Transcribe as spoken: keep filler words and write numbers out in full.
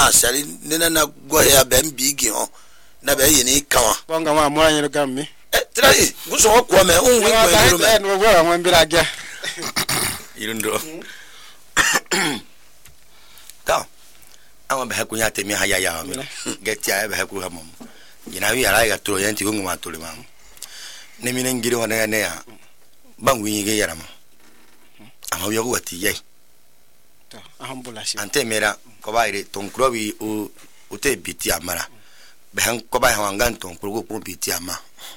ma sari nena na go ya ben bigi ho na be yini kawa bonga wa mo anyi ga mi eh trai guso ko me un wi ko yiro me no go wa mbira ga irundo ta ama be hakunya temi haya ya mi get ya be haku ha mom yina wi ara ga tro yanti go nguma tole ma ne mi ngiri wona ne ya bangwi ge yara ma ama wi go wati ye ta ahambula shi ante mera ko baire ton krobi o o te biti amara be han ko ba han gan ton pro ko biti ama